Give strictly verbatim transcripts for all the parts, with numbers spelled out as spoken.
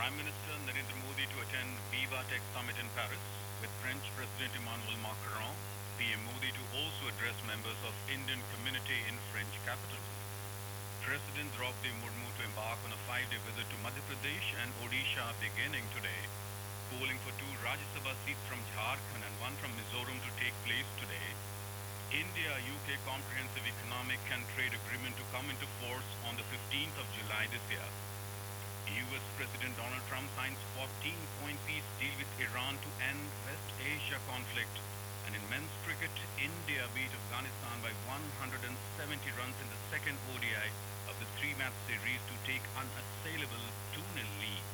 Prime Minister Narendra Modi to attend Viva Tech Summit in Paris with French President Emmanuel Macron. P M Modi to also address members of Indian community in French capital. President Draupadi Murmu to embark on a five-day visit to Madhya Pradesh and Odisha beginning today. Polling for two Rajya Sabha seats from Jharkhand and one from Mizoram to take place today. India-U K Comprehensive Economic and Trade Agreement to come into force on the fifteenth of July this year. U S President Donald Trump signs fourteen-point peace deal with Iran to end West Asia conflict. And in men's cricket, India beat Afghanistan by one hundred seventy runs in the second O D I of the three-match series to take unassailable two nil lead.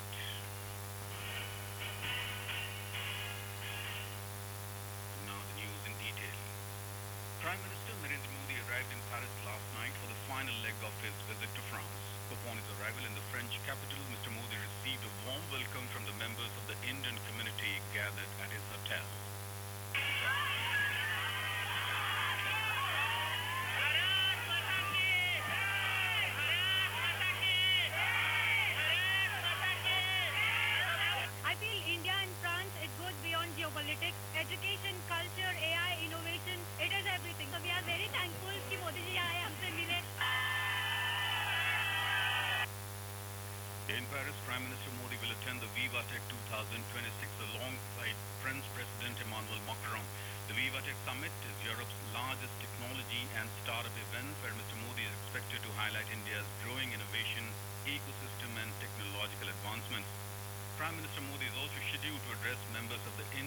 Now the news in detail. Prime Minister Narendra Modi arrived in Paris last night for the final leg of his visit to France. Upon his arrival in the French capital, Mister Modi received a warm welcome from the members of the Indian community gathered at his hotel. I feel India and France, it goes beyond geopolitics, education, culture, A I, innovation, it is everything. So we are very thankful कि मोदी जी आए हमसे मिले. In Paris, Prime Minister Modi will attend the Viva Tech twenty twenty-six alongside French President Emmanuel Macron. The Viva Tech Summit is Europe's largest technology and startup event where Mister Modi is expected to highlight India's growing innovation, ecosystem and technological advancements. Prime Minister Modi is also scheduled to address members of the Indian